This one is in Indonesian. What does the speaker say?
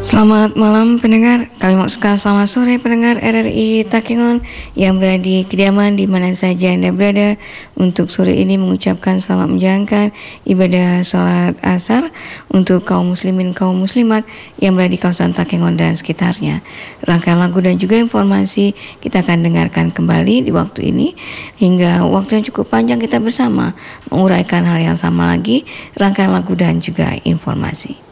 Selamat malam pendengar, kami maksudkan selamat sore pendengar RRI Takengon yang berada di kediaman di mana saja Anda berada. Untuk sore ini mengucapkan selamat menjalankan ibadah sholat asar untuk kaum muslimin kaum muslimat yang berada di kawasan Takengon dan sekitarnya. Rangkaian lagu dan juga informasi kita akan dengarkan kembali di waktu ini hingga waktu yang cukup panjang kita bersama menguraikan hal yang sama lagi, rangkaian lagu dan juga informasi.